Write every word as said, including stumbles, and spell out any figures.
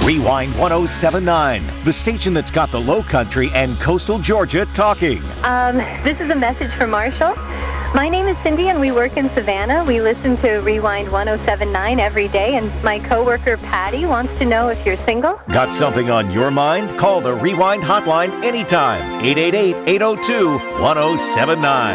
Rewind one oh seven nine, the station that's got the Low Country and coastal Georgia talking. Um, this is a message from Marshall. My name is Cindy and we work in Savannah. We listen to Rewind one oh seven nine every day, and my coworker Patty wants to know if you're single. Got something on your mind? Call the Rewind hotline anytime. eight eight eight, eight oh two, one oh seven nine.